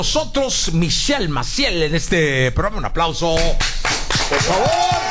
Nosotros, Michelle Maciel, en este programa. Un aplauso, por favor.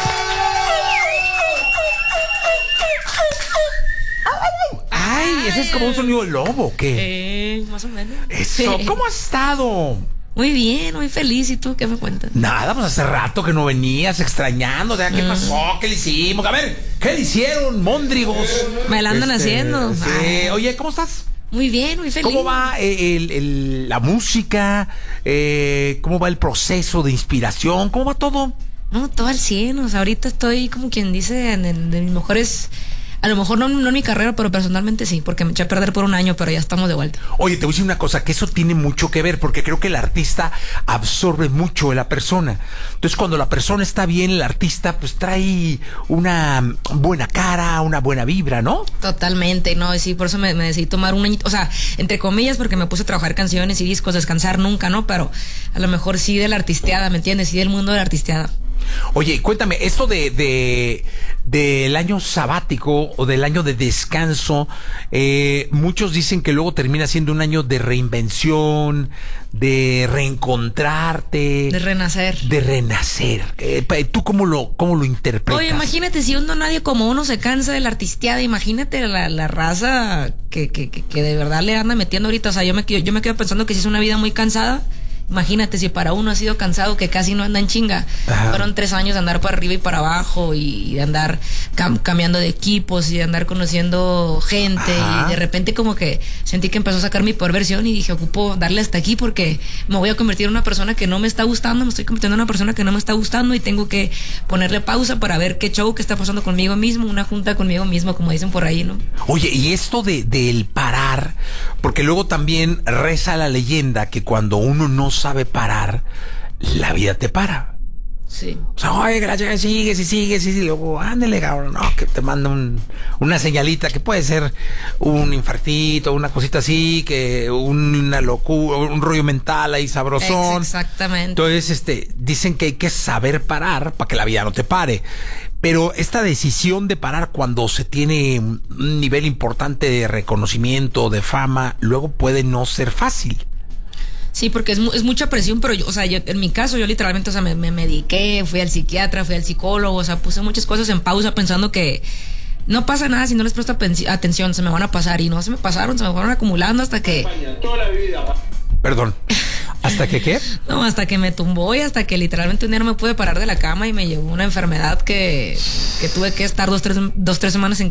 Ay, ese es como un sonido de lobo, ¿o qué? Más o menos. Eso, ¿cómo has estado? Muy bien, muy feliz. ¿Y tú qué me cuentas? Nada, pues hace rato que no venías, extrañando. ¿Qué pasó? ¿Qué le hicimos? A ver, ¿qué le hicieron, móndrigos? Me la andan haciendo. Sí. Oye, ¿cómo estás? Muy bien, muy feliz. ¿Cómo va la música? ¿Cómo va el proceso de inspiración? ¿Cómo va todo? No, todo al 100. O sea, ahorita estoy, como quien dice, de mis mejores... A lo mejor no en mi carrera, pero personalmente sí, porque me eché a perder por un año, pero ya estamos de vuelta. Oye, te voy a decir una cosa, que eso tiene mucho que ver, porque creo que el artista absorbe mucho de la persona. Entonces, cuando la persona está bien, el artista pues trae una buena cara, una buena vibra, ¿no? Totalmente, no, sí, por eso me decidí tomar un añito, o sea, entre comillas, porque me puse a trabajar canciones y discos, descansar nunca, ¿no? Pero a lo mejor sí de la artisteada, ¿me entiendes? Sí del mundo de la artisteada. Oye, cuéntame, esto del año sabático o del año de descanso, muchos dicen que luego termina siendo un año de reinvención, de reencontrarte, de renacer. ¿Tú cómo lo interpretas? Oye, imagínate, si nadie como uno se cansa de la artisteada, imagínate la raza que de verdad le anda metiendo ahorita. O sea, yo me quedo pensando que si es una vida muy cansada. Imagínate si para uno ha sido cansado, que casi no anda en chinga. Ajá. Fueron 3 años de andar para arriba y para abajo y de andar cambiando de equipos y de andar conociendo gente. Ajá. Y de repente como que sentí que empezó a sacar mi peor versión y dije, ocupo darle hasta aquí porque me voy a convertir en una persona que no me está gustando, me estoy convirtiendo en una persona que no me está gustando y tengo que ponerle pausa para ver qué show que está pasando conmigo mismo, una junta conmigo mismo, como dicen por ahí, ¿no? Oye, y esto del parar, porque luego también reza la leyenda que cuando uno no sabe parar, la vida te para. Sí. O sea, oye, que la chica sigues y luego, ándale, cabrón, no, que te manda una señalita que puede ser un infartito, una cosita así, que una locura, un rollo mental ahí sabrosón. Exactamente. Entonces, dicen que hay que saber parar para que la vida no te pare. Pero esta decisión de parar cuando se tiene un nivel importante de reconocimiento, de fama, luego puede no ser fácil. Sí, porque es mucha presión, pero yo, o sea, en mi caso, yo literalmente, o sea, me mediqué, fui al psiquiatra, fui al psicólogo, o sea, puse muchas cosas en pausa pensando que no pasa nada si no les presto atención, se me van a pasar, y no se me pasaron, se me fueron acumulando hasta que... Toda la vida. Perdón. ¿Hasta que qué? No, hasta que me tumbó y hasta que literalmente un día no me pude parar de la cama y me llevó una enfermedad que tuve que estar 2-3 semanas en